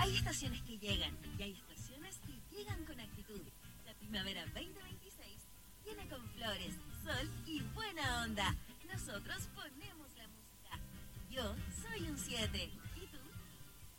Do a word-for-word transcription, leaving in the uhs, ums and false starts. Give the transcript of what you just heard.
Hay estaciones que llegan y hay estaciones que llegan con actitud. La primavera veinte veintiséis viene con flores, sol y buena onda. Nosotros ponemos la música. Yo soy un siete.